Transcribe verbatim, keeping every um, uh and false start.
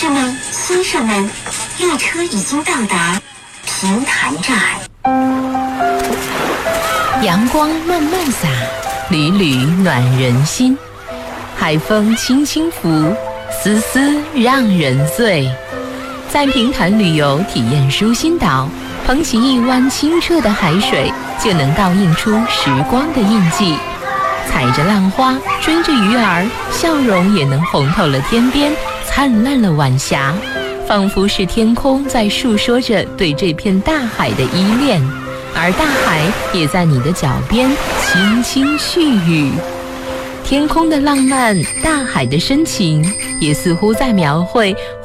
士们、先生们，列车已经到达平潭站。 阳光慢慢洒，缕缕暖人心。海风轻轻拂，丝丝让人醉。在平潭旅游体验舒心岛，捧起一湾清澈的海水，就能倒映出时光的印记。踩着浪花，追着鱼儿，笑容也能红透了天边，灿烂了晚霞，仿佛是天空在诉说着对这片大海的依恋，而大海也在你的脚边轻轻絮语。天空的浪漫，大海的深情，也似乎在描绘